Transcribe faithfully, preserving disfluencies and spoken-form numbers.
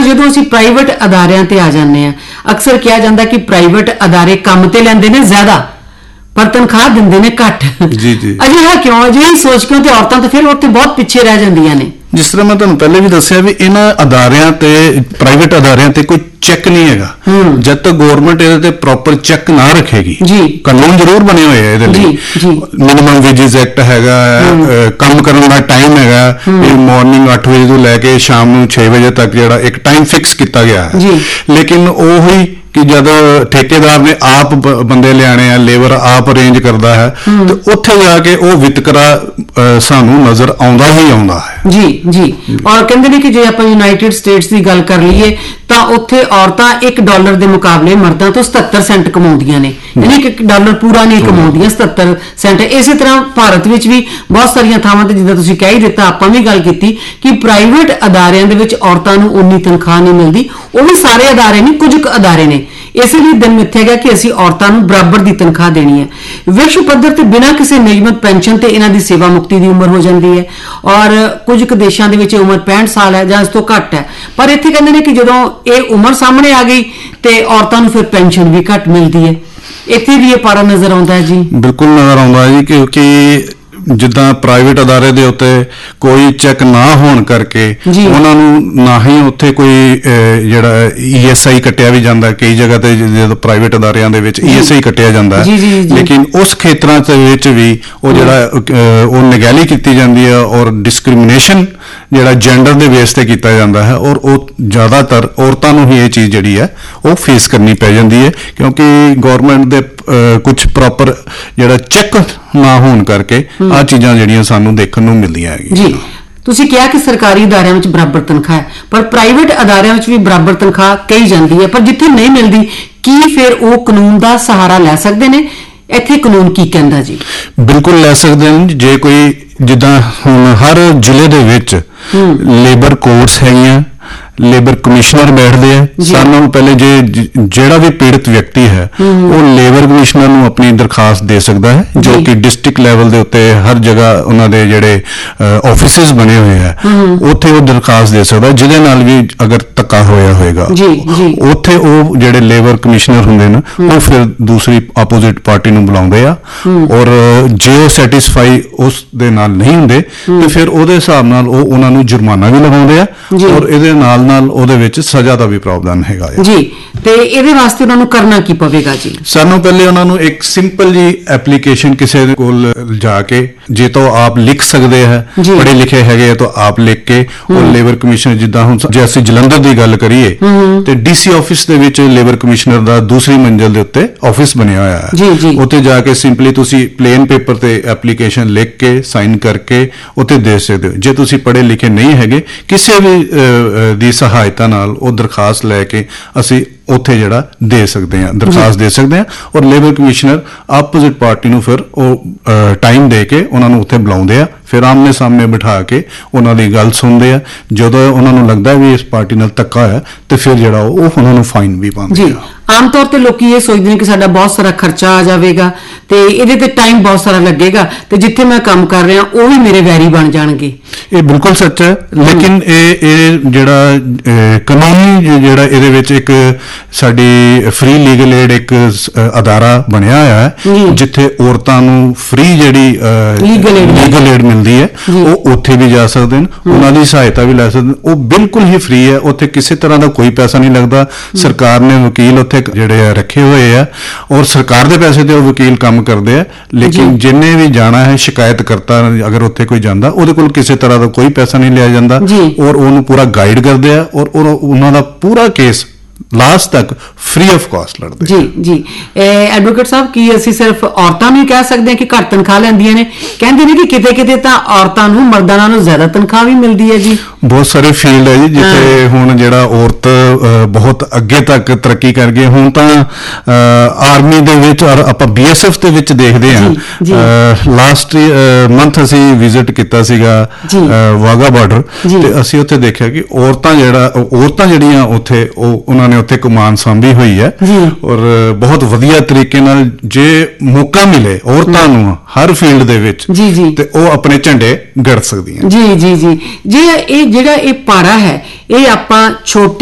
ਜਦੋਂ ਅਸੀਂ ਪ੍ਰਾਈਵੇਟ ਅਦਾਰਿਆਂ ਤੇ ਆ ਜਾਂਦੇ ਆ, ਅਕਸਰ ਕਿਹਾ ਜਾਂਦਾ ਕਿ ਪ੍ਰਾਈਵੇਟ ਅਦਾਰੇ ਕੰਮ ਤੇ ਲੈਂਦੇ ਨੇ ਜ਼ਿਆਦਾ ਪਰ ਤਨਖਾਹ ਦਿੰਦੇ ਨੇ ਘੱਟ। ਜੀ ਜੀ ਅਜਿਹਾ ਕਿਉਂ? ਅਜਿਹੀ ਸੋਚ ਕਿਉਂ? ਤੇ ਔਰਤਾਂ ਤਾਂ ਫਿਰ ਉੱਥੇ ਬਹੁਤ ਪਿੱਛੇ ਰਹਿ ਜਾਂਦੀਆਂ ਨੇ। ਜਿਸ ਤਰ੍ਹਾਂ ਮੈਂ ਤੁਹਾਨੂੰ ਪਹਿਲੇ ਵੀ ਦੱਸਿਆ ਵੀ ਇਹਨਾਂ ਅਦਾਰਿਆਂ ਤੇ ਪ੍ਰਾਈਵੇਟ ਅਦਾਰਿਆਂ ਤੇ ਕੋਈ ਚੈੱਕ ਨਹੀਂ ਹੈਗਾ ਜਦ ਤੱਕ ਗਵਰਨਮੈਂਟ ਇਹਦੇ ਤੇ ਪ੍ਰੋਪਰ ਚੈੱਕ ਨਾ ਰੱਖੇਗੀ। ਕਾਨੂੰਨ ਜ਼ਰੂਰ ਬਣੇ ਹੋਏ ਆ ਇਹਦੇ ਲਈ, ਮਿਨੀਮਮ ਵੇਜਸ ਐਕਟ ਹੈਗਾ, ਕੰਮ ਕਰਨ ਦਾ ਟਾਈਮ ਹੈਗਾ, ਮਾਰਨਿੰਗ ਅੱਠ ਵਜੇ ਤੋਂ ਲੈ ਕੇ ਸ਼ਾਮ ਨੂੰ ਛੇ ਵਜੇ ਤੱਕ ਜਿਹੜਾ ਇੱਕ ਟਾਈਮ ਫਿਕਸ ਕੀਤਾ ਗਿਆ ਹੈ। ਲੇਕਿਨ ਉਹੀ ਕਿ ਜਦ ਠੇਕੇਦਾਰ ਨੇ ਆਪ ਬੰਦੇ ਲਿਆਣੇ ਆ, ਲੇਬਰ ਆਪ ਅਰੇਂਜ ਕਰਦਾ ਹੈ, ਤੇ ਉੱਥੇ ਜਾ ਕੇ ਉਹ ਵਿਤਕਰਾ ਸਾਨੂੰ ਨਜ਼ਰ ਆਉਂਦਾ ਹੀ ਆਉਂਦਾ ਹੈ। ਜੀ ਜੀ ਔਰ ਕਹਿੰਦੇ ਨੇ ਕਿ ਜੇ ਆਪਾਂ ਯੂਨਾਈਟਿਡ ਸਟੇਟਸ ਦੀ ਗੱਲ ਕਰ ਲਈਏ ਤਾਂ ਉੱਥੇ ਔਰਤਾਂ ਇੱਕ ਡਾਲਰ ਦੇ ਮੁਕਾਬਲੇ ਮਰਦਾਂ ਤੋਂ ਸਤੱਤਰ ਸੈਂਟ ਕਮਾਉਂਦੀਆਂ ਨੇ, ਯਾਨੀ ਕਿ ਇੱਕ ਡਾਲਰ ਪੂਰਾ ਨਹੀਂ ਕਮਾਉਂਦੀਆਂ, ਸਤੱਤਰ ਸੈਂਟ। ਇਸੇ ਤਰ੍ਹਾਂ ਭਾਰਤ ਵਿੱਚ ਵੀ ਬਹੁਤ ਸਾਰੀਆਂ ਥਾਵਾਂ ਤੇ, ਜਿੱਦਾਂ ਤੁਸੀਂ ਕਹਿ ਹੀ ਦਿੱਤਾ, ਆਪਾਂ ਵੀ ਗੱਲ ਕੀਤੀ ਕਿ ਪ੍ਰਾਈਵੇਟ ਅਦਾਰਿਆਂ ਦੇ ਵਿੱਚ ਔਰਤਾਂ ਨੂੰ ਉਨੀ ਤਨਖਾਹ ਨਹੀਂ ਮਿਲਦੀ। ਉਹ ਵੀ ਸਾਰੇ ਅਦਾਰੇ ਨਹੀਂ, ਕੁਝ ਕੁ ਅਦਾਰੇ ਨੇ। ਇਸੇ ਲਈ ਦਿਨ ਮਿੱਥਿਆ ਗਿਆ ਕਿ ਅਸੀਂ ਔਰਤਾਂ ਨੂੰ ਬਰਾਬਰ ਦੀ ਤਨਖਾਹ ਦੇਣੀ ਹੈ। ਵਿਸ਼ਵ ਪੱਧਰ ਤੇ ਬਿਨਾਂ ਕਿਸੇ ਨਿਯਮਤ ਪੈਨਸ਼ਨ ਤੇ ਇਹਨਾਂ ਦੀ ਸੇਵਾ ਮੁਕਤੀ ਦੀ ਉਮਰ ਹੋ ਜਾਂਦੀ ਹੈ ਔਰ ਕੁਝ ਕੁ ਦੇਸ਼ਾਂ ਦੇ ਵਿੱਚ ਉਮਰ ਪੈਂਹਠ ਸਾਲ ਹੈ ਜਾਂ ਇਸ ਤੋਂ ਘੱਟ ਹੈ। ਪਰ ਇੱਥੇ ਕਹਿੰਦੇ ਨੇ ਕਿ ਜਦੋਂ ਇਹ ਉਮਰ ਸਾਹਮਣੇ ਆ ਗਈ ਤੇ ਔਰਤਾਂ ਨੂੰ ਫਿਰ ਪੈਨਸ਼ਨ ਵੀ ਘੱਟ ਮਿਲਦੀ ਹੈ। ਇੱਥੇ ਵੀ ਇਹ ਪਾੜਾ ਨਜ਼ਰ ਆਉਂਦਾ ਹੈ। ਜੀ ਬਿਲਕੁਲ ਨਜ਼ਰ ਆਉਂਦਾ ਹੈ ਜੀ, ਕਿਉਂਕਿ ਜਿੱਦਾਂ ਪ੍ਰਾਈਵੇਟ ਅਦਾਰੇ ਦੇ ਉੱਤੇ ਕੋਈ ਚੈੱਕ ਨਾ ਹੋਣ ਕਰਕੇ ਉਹਨਾਂ ਨੂੰ ਨਾ ਹੀ ਉੱਥੇ ਕੋਈ ਜਿਹੜਾ ਈ ਐਸ ਆਈ ਕੱਟਿਆ ਵੀ ਜਾਂਦਾ। ਕਈ ਜਗ੍ਹਾ ਤੇ ਜਦੋਂ ਪ੍ਰਾਈਵੇਟ ਅਦਾਰਿਆਂ ਦੇ ਵਿੱਚ ਈ ਐਸ ਆਈ ਕੱਟਿਆ ਜਾਂਦਾ, ਲੇਕਿਨ ਉਸ ਖੇਤਰਾਂ ਦੇ ਵਿੱਚ ਵੀ ਉਹ ਜਿਹੜਾ ਉਹ ਨਿਗਰਾਨੀ ਕੀਤੀ ਜਾਂਦੀ ਹੈ ਔਰ ਡਿਸਕ੍ਰਿਮੀਨੇਸ਼ਨ ਜਿਹੜਾ ਜੈਂਡਰ ਦੇ ਬੇਸ ਤੇ ਕੀਤਾ ਜਾਂਦਾ ਹੈ ਔਰ ਉਹ ਜ਼ਿਆਦਾਤਰ ਔਰਤਾਂ ਨੂੰ ਹੀ ਇਹ ਚੀਜ਼ ਜਿਹੜੀ ਹੈ ਉਹ ਫੇਸ ਕਰਨੀ ਪੈ ਜਾਂਦੀ ਹੈ, ਕਿਉਂਕਿ ਗੌਰਮੈਂਟ ਦੇ ਕੁਝ ਪ੍ਰੋਪਰ ਜਿਹੜਾ ਚੈੱਕ ਨਾ ਹੋਣ ਕਰਕੇ ਆਹ ਚੀਜ਼ਾਂ ਜਿਹੜੀਆਂ ਸਾਨੂੰ ਦੇਖਣ ਨੂੰ ਮਿਲਦੀਆਂ ਹੈਗੀਆਂ। ਜੀ ਤੁਸੀਂ ਕਿਹਾ ਕਿ ਸਰਕਾਰੀ ਅਦਾਰਿਆਂ ਵਿੱਚ ਬਰਾਬਰ ਤਨਖਾਹ ਹੈ, ਪਰ ਪ੍ਰਾਈਵੇਟ ਅਦਾਰਿਆਂ ਵਿੱਚ ਵੀ ਬਰਾਬਰ ਤਨਖਾਹ ਕਹੀ ਜਾਂਦੀ ਹੈ, ਪਰ ਜਿੱਥੇ ਨਹੀਂ ਮਿਲਦੀ ਕੀ ਫਿਰ ਉਹ ਕਾਨੂੰਨ ਦਾ ਸਹਾਰਾ ਲੈ ਸਕਦੇ ਨੇ? ਇੱਥੇ ਕਾਨੂੰਨ ਕੀ ਕਹਿੰਦਾ? ਜੀ ਬਿਲਕੁਲ ਲੈ ਸਕਦੇ ਨੇ। ਜੇ ਕੋਈ ਜਿੱਦਾਂ ਹੁਣ ਹਰ ਜ਼ਿਲ੍ਹੇ ਦੇ ਵਿੱਚ ਲੇਬਰ ਕੋਰਟਸ ਹੈਗੀਆਂ, ਲੇਬਰ ਕਮਿਸ਼ਨਰ ਬੈਠਦੇ ਆ। ਸਾਰਿਆਂ ਨੂੰ ਪਹਿਲੇ ਜੇ ਜਿਹੜਾ ਵੀ ਪੀੜਤ ਵਿਅਕਤੀ ਹੈ ਉਹ ਲੇਬਰ ਕਮਿਸ਼ਨਰ ਨੂੰ ਆਪਣੀ ਦਰਖਾਸਤ ਦੇ ਸਕਦਾ ਹੈ, ਜੋ ਕਿ ਡਿਸਟ੍ਰਿਕਟ ਲੈਵਲ ਦੇ ਉੱਤੇ ਹਰ ਜਗ੍ਹਾ ਉਹਨਾਂ ਦੇ ਜਿਹੜੇ ਆਫਿਸਿਸ ਬਣੇ ਹੋਏ ਆ ਉੱਥੇ ਉਹ ਦਰਖਾਸਤ ਦੇ ਸਕਦਾ, ਜਿਹਦੇ ਨਾਲ ਵੀ ਅਗਰ ਧੱਕਾ ਹੋਇਆ ਹੋਏਗਾ ਉੱਥੇ ਉਹ ਜਿਹੜੇ ਲੇਬਰ ਕਮਿਸ਼ਨਰ ਹੁੰਦੇ ਨੇ ਉਹ ਫਿਰ ਦੂਸਰੀ ਆਪੋਜ਼ਿਟ ਪਾਰਟੀ ਨੂੰ ਬੁਲਾਉਂਦੇ ਆ ਔਰ ਜੇ ਉਹ ਸੈਟਿਸਫਾਈ ਉਸ ਦੇ ਨਾਲ ਨਹੀਂ ਹੁੰਦੇ ਤੇ ਫਿਰ ਉਹਦੇ ਹਿਸਾਬ ਨਾਲ ਉਹ ਉਹਨਾਂ ਨੂੰ ਜੁਰਮਾਨਾ ਵੀ ਲਗਾਉਂਦੇ ਆ ਔਰ ਇਹਦੇ ਨਾਲ ਨਾਲ ਉਹਦੇ ਵਿੱਚ ਸਜ਼ਾ ਦਾ ਵੀ ਪ੍ਰਾਵਧਾਨ ਹੈਗਾ ਜੀ। ਤੇ ਇਹਦੇ ਵਾਸਤੇ ਉਹਨਾਂ ਨੂੰ ਕਰਨਾ ਕੀ ਪਵੇਗਾ? ਜੀ ਸਾਨੂੰ ਪਹਿਲੇ ਉਹਨਾਂ ਨੂੰ ਇੱਕ ਸਿੰਪਲ ਜੀ ਐਪਲੀਕੇਸ਼ਨ ਕਿਸੇ ਦੇ ਕੋਲ ਜਾ ਕੇ, ਜੇ ਤਾਂ ਆਪ ਲਿਖ ਸਕਦੇ ਹੈ, ਪੜ੍ਹੇ ਲਿਖੇ ਹੈਗੇ ਤਾਂ ਆਪ ਲਿਖ ਕੇ ਉਹ ਲੇਬਰ ਕਮਿਸ਼ਨਰ, ਜਿੱਦਾਂ ਹੁਣ ਜੇ ਅਸੀਂ ਜਲੰਧਰ ਦੀ ਗੱਲ ਕਰੀਏ ਤੇ ਡੀਸੀ ਆਫਿਸ ਦੇ ਵਿੱਚ ਲੇਬਰ ਕਮਿਸ਼ਨਰ ਦਾ ਦੂਸਰੀ ਮੰਜ਼ਿਲ ਦੇ ਉੱਤੇ ਆਫਿਸ ਬਣਿਆ ਹੋਇਆ ਹੈ। ਉੱਥੇ ਜਾ ਕੇ ਸਿੰਪਲੀ ਤੁਸੀਂ ਪਲੇਨ ਪੇਪਰ ਤੇ ਐਪਲੀਕੇਸ਼ਨ ਲਿਖ ਕੇ ਸਾਈਨ ਕਰਕੇ ਉੱਥੇ ਦੇ ਸਕਦੇ ਹੋ। ਜੇ ਤੁਸੀਂ ਪੜ੍ਹੇ ਲਿਖੇ ਨਹੀਂ ਹੈਗੇ, ਕਿਸੇ ਵੀ ਦੀ ਸਹਾਇਤਾ ਨਾਲ ਉਹ ਦਰਖਾਸਤ ਲੈ ਕੇ ਅਸੀਂ ਉੱਥੇ ਜਿਹੜਾ ਦੇ ਸਕਦੇ ਹਾਂ, ਦਰਖਾਸਤ ਦੇ ਸਕਦੇ ਹਾਂ ਔਰ ਲੇਬਰ ਕਮਿਸ਼ਨਰ ਆਪੋਜ਼ਿਟ ਪਾਰਟੀ ਨੂੰ ਫਿਰ ਉਹ ਟਾਈਮ ਦੇ ਕੇ ਉਹਨਾਂ ਨੂੰ ਉੱਥੇ ਬੁਲਾਉਂਦੇ ਆ, ਫਿਰ ਆਮਨੇ ਸਾਹਮਣੇ ਬਿਠਾ ਕੇ ਉਹਨਾਂ ਦੀ ਗੱਲ ਸੁਣਦੇ ਆ। ਜਦੋਂ ਉਹਨਾਂ ਨੂੰ ਲੱਗਦਾ ਵੀ ਇਸ ਪਾਰਟੀ ਨਾਲ ਧੱਕਾ ਹੋਇਆ ਤੇ ਫਿਰ ਜਿਹੜਾ ਉਹ ਉਹਨਾਂ ਨੂੰ ਫਾਈਨ ਵੀ ਪਾਉਂਦੇ ਆ। ਆਮ ਤੌਰ ਤੇ ਲੋਕੀ ਇਹ ਸੋਚਦੇ ਨੇ ਕਿ ਸਾਡਾ ਬਹੁਤ ਸਾਰਾ ਖਰਚਾ ਆ ਜਾਵੇਗਾ ਤੇ ਇਹਦੇ ਤੇ ਟਾਈਮ ਬਹੁਤ ਸਾਰਾ ਲੱਗੇਗਾ ਤੇ ਜਿੱਥੇ ਮੈਂ ਕੰਮ ਕਰ ਰਿਹਾ ਉਹ ਵੀ ਮੇਰੇ ਵੈਰੀ ਬਣ ਜਾਣਗੇ। ਇਹ ਬਿਲਕੁਲ ਸੱਚ ਹੈ, ਲੇਕਿਨ ਇਹ ਇਹ ਜਿਹੜਾ ਕਾਨੂੰਨੀ ਜਿਹੜਾ ਇਹਦੇ ਵਿੱਚ ਇੱਕ ਸਾਡੀ ਫ੍ਰੀ ਲੀਗਲ ਏਡ ਇੱਕ ਅਦਾਰਾ ਬਣਿਆ ਹੋਇਆ ਹੈ ਜਿੱਥੇ ਔਰਤਾਂ ਨੂੰ ਫ੍ਰੀ ਜਿਹੜੀ ਲੀਗਲ ਏਡ ਮਿਲਦੀ ਹੈ ਉਹ ਉੱਥੇ ਵੀ ਜਾ ਸਕਦੇ ਨੇ, ਉਹਨਾਂ ਦੀ ਸਹਾਇਤਾ ਵੀ ਲੈ ਸਕਦੇ ਨੇ। ਉਹ ਬਿਲਕੁਲ ਹੀ ਫ੍ਰੀ ਹੈ, ਉੱਥੇ ਕਿਸੇ ਤਰ੍ਹਾਂ ਦਾ ਕੋਈ ਪੈਸਾ ਨਹੀਂ ਲੱਗਦਾ। ਸਰਕਾਰ ਨੇ ਵਕੀਲ ਉੱਥੇ ਜਿਹੜੇ ਆ ਰੱਖੇ ਹੋਏ ਆ ਔਰ ਸਰਕਾਰ ਦੇ ਪੈਸੇ ਤੇ ਉਹ ਵਕੀਲ ਕੰਮ ਕਰਦੇ ਆ, ਲੇਕਿਨ ਜਿੰਨੇ ਵੀ ਜਾਣਾ ਹੈ ਸ਼ਿਕਾਇਤ ਕਰਤਾ ਅਗਰ ਉੱਥੇ ਕੋਈ ਜਾਂਦਾ ਉਹਦੇ ਕੋਲ ਕਿਸੇ ਤਰ੍ਹਾਂ ਦਾ ਕੋਈ ਪੈਸਾ ਨਹੀਂ ਲਿਆ ਜਾਂਦਾ ਔਰ ਉਹਨੂੰ ਪੂਰਾ ਗਾਈਡ ਕਰਦੇ ਆ ਔਰ ਉਹਨਾਂ ਦਾ ਪੂਰਾ ਕੇਸ ਲਾਸਟ ਤੱਕ ਫ੍ਰੀ ਆਫ ਕਾਸਟ ਲੜਦੇ। ਜੀ ਜੀ ਐਡਵੋਕੇਟ ਸਾਹਿਬ, ਕੀ ਅਸੀਂ ਸਿਰਫ ਔਰਤਾਂ ਨੂੰ ਹੀ ਕਹਿ ਸਕਦੇ ਹਾਂ ਕਿ ਘੱਟ ਤਨਖਾਹ ਲੈਂਦੀਆਂ ਨੇ? ਕਹਿੰਦੇ ਨੇ ਕਿ ਕਿਤੇ ਕਿਤੇ ਤਾਂ ਔਰਤਾਂ ਨੂੰ ਮਰਦਾਂ ਨਾਲੋਂ ਜ਼ਿਆਦਾ ਤਨਖਾਹ ਵੀ ਮਿਲਦੀ ਹੈ। ਜੀ ਬਹੁਤ ਸਾਰੇ ਫੀਲਡ ਹੈ ਜੀ ਜਿੱਥੇ ਹੁਣ ਜਿਹੜਾ ਔਰਤ ਬਹੁਤ ਅੱਗੇ ਤੱਕ ਤਰੱਕੀ ਕਰ ਗਈ। ਹੁਣ ਤਾਂ ਆਰਮੀ ਦੇ ਵਿੱਚ ਔਰ ਆਪਾਂ ਬੀ ਐਸ ਐਫ ਦੇ ਵਿੱਚ ਦੇਖਦੇ ਹਾਂ, ਲਾਸਟ ਮੰਥ ਅਸੀਂ ਵਿਜ਼ਿਟ ਕੀਤਾ ਸੀਗਾ ਵਾਘਾ ਬਾਰਡਰ ਤੇ ਅਸੀਂ ਉੱਥੇ ਦੇਖਿਆ ਕਿ ਔਰਤਾਂ ਜਿਹੜਾ ਔਰਤਾਂ ਜਿਹੜੀਆਂ ਉੱਥੇ ਉਹ ਉਹਨਾਂ ਨੇ ਉੱਥੇ ਕਮਾਨ ਸਾਂਭੀ ਹੋਈ ਹੈ ਔਰ ਬਹੁਤ ਵਧੀਆ ਤਰੀਕੇ ਨਾਲ ਜੇ ਮੌਕਾ ਮਿਲੇ ਔਰਤਾਂ ਨੂੰ ਹਰ ਫੀਲਡ ਦੇ ਵਿੱਚ ਤੇ ਉਹ ਆਪਣੇ ਝੰਡੇ ਗੜ ਸਕਦੀਆਂ। ਜੀ ਜੀ ਜੀ ਜੀ ਇਹ ਜਿਹੜਾ ਇਹ ਪਾੜਾ ਹੈ ਇਹ ਆਪਾਂ ਛੋਟੇ